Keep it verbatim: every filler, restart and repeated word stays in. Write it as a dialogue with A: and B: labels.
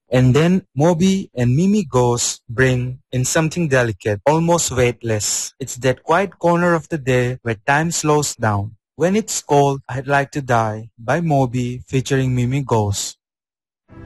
A: And then Moby and Mimi Ghost bring in something delicate, almost weightless. It's that quiet corner of the day where time slows down. When it's cold, I'd like to die by Moby featuring Mimi Ghost.